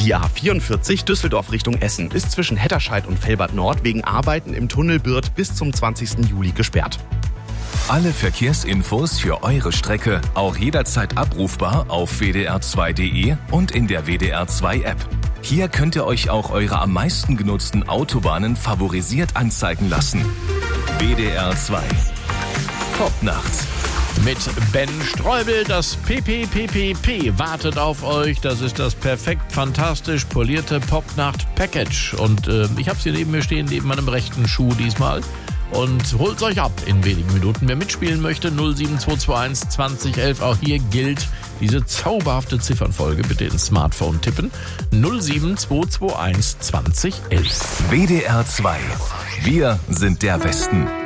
Die A44 Düsseldorf Richtung Essen ist zwischen Hetterscheid und Velbert Nord wegen Arbeiten im Tunnel Birth bis zum 20. Juli gesperrt. Alle Verkehrsinfos für eure Strecke auch jederzeit abrufbar auf wdr2.de und in der WDR2-App. Hier könnt ihr euch auch eure am meisten genutzten Autobahnen favorisiert anzeigen lassen. WDR2 Popnacht. Mit Ben Streubel, das PPPPP wartet auf euch. Das ist das perfekt fantastisch polierte Popnacht-Package. Und ich habe es hier neben mir stehen, neben meinem rechten Schuh diesmal. Und holt euch ab in wenigen Minuten. Wer mitspielen möchte, 07221 2011. Auch hier gilt diese zauberhafte Ziffernfolge. Bitte ins Smartphone tippen. 07221 2011. WDR 2. Wir sind der Westen.